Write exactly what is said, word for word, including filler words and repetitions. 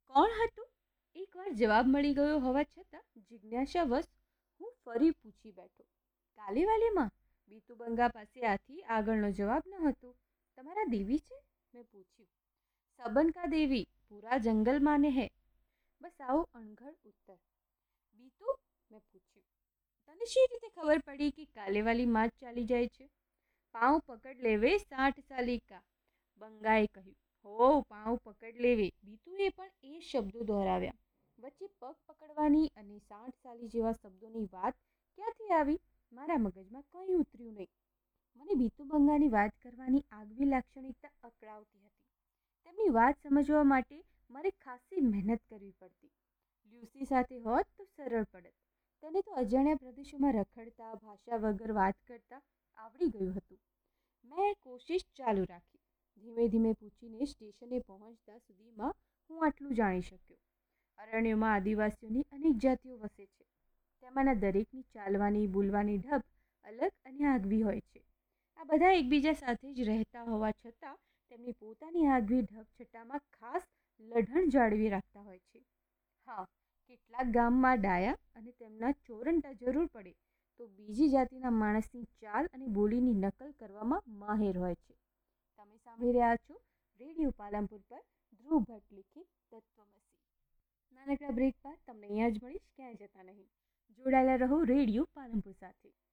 કોણ હતું? એકવાર જવાબ મળી ગયો હોવા છતાં જિજ્ઞાસાવશ હું ફરી પૂછી બેઠો. કાલીવાલીમાં? બીતુબંગા પાસે આથી આગળનો જવાબ ન હતો. તમારા દેવી છે? મેં પૂછ્યું. सबन का देवी पूरा जंगल माने है. બસ આવો અણઘડ ઉત્તર. બીતુ, મેં પૂછ્યું, તને શી રીતે ખબર પડી કે કાલેવાલી માં જ ચાલી જાય છે? પાઉં પકડ લેવે સાઠ સાલી કા, બંગાએ કહ્યું. હો, પાઉં પકડ લેવે. બીતુએ પણ એ શબ્દો દોહરાવ્યા. વચ્ચે પગ પકડવાની અને સાઠ સાલી જેવા શબ્દોની વાત ક્યાંથી આવી? મારા મગજમાં કંઈ ઉતર્યું નહીં. મને બીતુબંગાની વાત કરવાની આગવી લાક્ષણિકતા અકળાવતી હતી. તેમની વાત સમજવા માટે મારે ખાસી મહેનત કરવી પડતી. લ્યુસી સાથે હોત તો સરળ પડત. તેને તો અજાણ્યા પ્રદેશોમાં રખડતા, ભાષા વગર વાત કરતા આવડી ગયું હતું. મેં કોશિશ ચાલુ રાખી. ધીમે ધીમે પૂછીને સ્ટેશને પહોંચતા સુધીમાં હું આટલું જાણી શક્યો. અરણ્યોમાં આદિવાસીઓની અનેક જાતિઓ વસે છે. તેમાંના દરેકની ચાલવાની, બોલવાની ઢબ અલગ અને આગવી હોય છે. આ બધા એકબીજા સાથે જ રહેતા હોવા છતાં તેમની પોતાની આગવી ઢબ છટ્ટામાં ખાસ લઢણ જાળવી રાખતા હોય છે. હા, કેટલાક ગામમાં ડાયા અને તેમના ચોરંટા જરૂર પડે તો બીજી જાતિના માણસની ચાલ અને બોલીની નકલ કરવામાં માહેર હોય છે. તમે સાંભળી રહ્યા છો રેડિયો પાલનપુર પર ધ્રુવ ભટ્ટ લિખિત તત્વમસી. નાનકડા બ્રેક બાદ તમને અહીંયા જ મળીશ, ક્યાંય જતા નહીં. જોડાયેલા રહો રેડિયો પાલનપુર સાથે.